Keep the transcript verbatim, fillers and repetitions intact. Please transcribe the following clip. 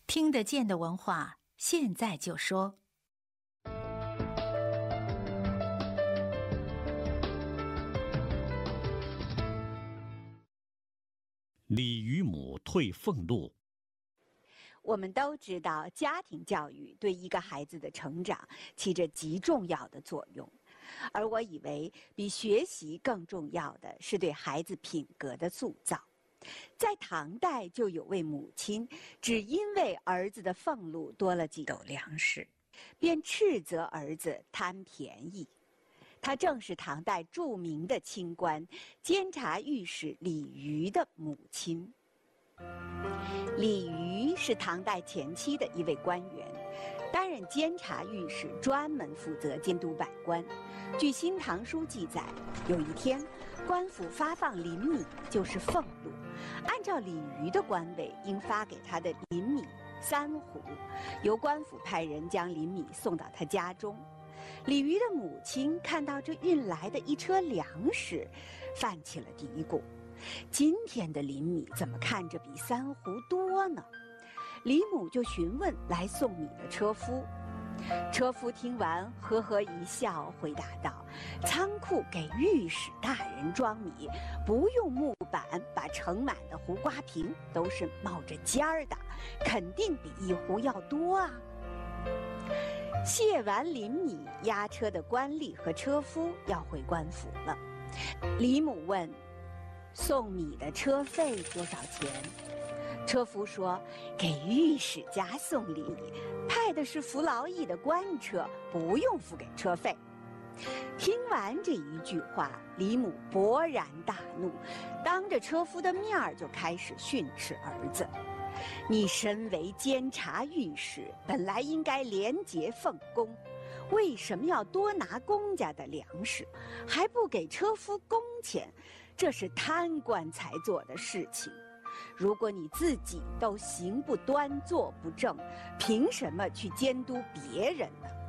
听得见的文化，现在就说。 李与母退俸禄。 我们都知道，家庭教育对一个孩子的成长起着极重要的作用，而我以为比学习更重要的是对孩子品格的塑造。在唐代就有位母亲，只因为儿子的俸禄多了几斗粮食，便斥责儿子贪便宜。她正是唐代著名的清官、监察御史李渔的母亲。李渔是唐代前期的一位官员，担任监察御史，专门负责监督百官。据《新唐书》记载，有一天，官府发放临米，就是俸禄，按照李渔的官位应发给他的临米三斛，由官府派人将临米送到他家中。李渔的母亲看到这运来的一车粮食，泛起了嘀咕：今天的临米怎么看着比三斛多呢？李母就询问来送米的车夫。车夫听完呵呵一笑，回答道：仓库给御史大人装米，不用木板把盛满的胡瓜瓶，都是冒着尖儿的，肯定比一斛要多啊。谢完临米，押车的官吏和车夫要回官府了。李母问：送米的车费多少钱？车夫说：给御史家送礼，派的是服劳役的官车，不用付给车费。听完这一句话，李母勃然大怒，当着车夫的面儿就开始训斥儿子：你身为监察御史，本来应该廉洁奉公，为什么要多拿公家的粮食，还不给车夫工钱？这是贪官才做的事情。如果你自己都行不端坐不正，凭什么去监督别人呢？